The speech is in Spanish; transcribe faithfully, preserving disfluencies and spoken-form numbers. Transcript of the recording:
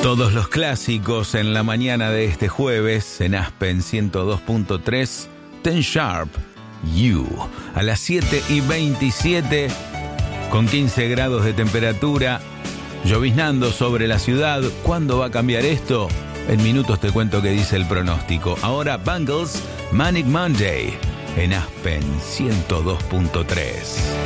Todos los clásicos en la mañana de este jueves en Aspen ciento dos punto tres, Ten Sharp, You. A las siete y veintisiete, con quince grados de temperatura, lloviznando sobre la ciudad. ¿Cuándo va a cambiar esto? En minutos te cuento qué dice el pronóstico. Ahora Bangles, Manic Monday, en Aspen ciento dos punto tres.